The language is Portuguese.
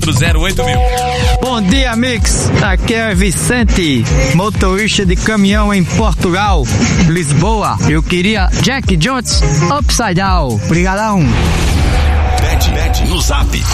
08 mil. Bom dia, Mix. Aqui é Vicente, motorista de caminhão em Portugal, Lisboa. Eu queria Jack Jones Upside Down. Obrigadão. Bet no Zap.